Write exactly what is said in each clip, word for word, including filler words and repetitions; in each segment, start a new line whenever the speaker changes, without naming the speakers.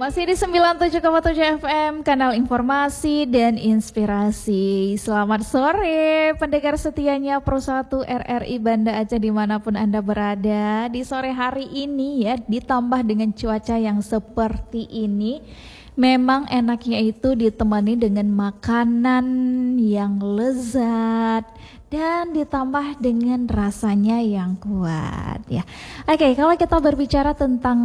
Masih di sembilan puluh tujuh koma tujuh F M, kanal informasi dan inspirasi. Selamat sore pendengar setianya Pro satu R R I Banda Aceh dimanapun Anda berada. Di sore hari ini ya, ditambah dengan cuaca yang seperti ini, memang enaknya itu ditemani dengan makanan yang lezat dan ditambah dengan rasanya yang kuat ya. Oke, kalau kita berbicara tentang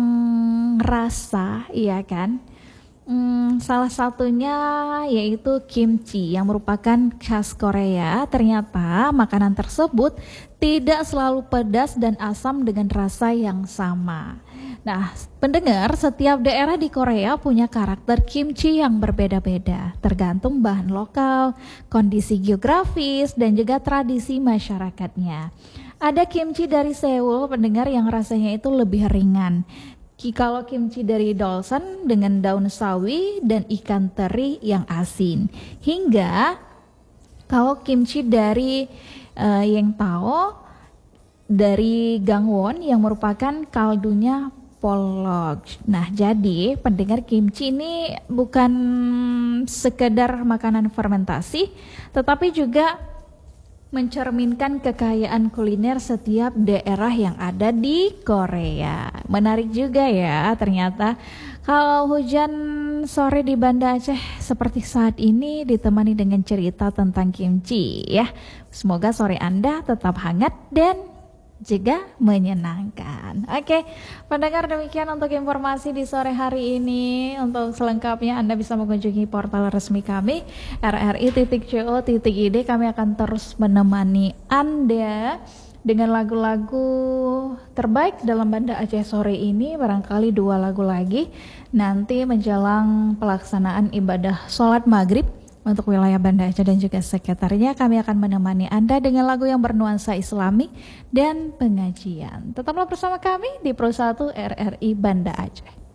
rasa, iya kan? Hmm, salah satunya yaitu kimchi yang merupakan khas Korea. Ternyata makanan tersebut tidak selalu pedas dan asam dengan rasa yang sama. Nah, pendengar, setiap daerah di Korea punya karakter kimchi yang berbeda-beda, tergantung bahan lokal, kondisi geografis, dan juga tradisi masyarakatnya. Ada kimchi dari Seoul, pendengar, yang rasanya itu lebih ringan. Kalau kimchi dari Dolsan dengan daun sawi dan ikan teri yang asin. Hingga kalau kimchi dari uh, Yangtao dari Gangwon yang merupakan kaldunya polog. Nah, jadi pendengar, kimchi ini bukan sekedar makanan fermentasi, tetapi juga mencerminkan kekayaan kuliner setiap daerah yang ada di Korea. Menarik juga ya, ternyata kalau hujan sore di Banda Aceh seperti saat ini ditemani dengan cerita tentang kimchi ya. Semoga sore Anda tetap hangat dan juga menyenangkan. Oke, pendengar, demikian untuk informasi di sore hari ini. Untuk selengkapnya Anda bisa mengunjungi portal resmi kami r r i titik co titik i d. Kami akan terus menemani Anda dengan lagu-lagu terbaik dalam Banda Aceh sore ini. Barangkali dua lagu lagi nanti menjelang pelaksanaan ibadah sholat maghrib untuk wilayah Banda Aceh dan juga sekitarnya. Kami akan menemani Anda dengan lagu yang bernuansa Islami dan pengajian. Tetaplah bersama kami di Pro satu R R I Banda Aceh.